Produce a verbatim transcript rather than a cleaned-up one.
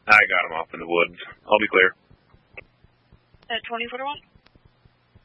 I got him off in the woods. I'll be clear. At twenty-four to one?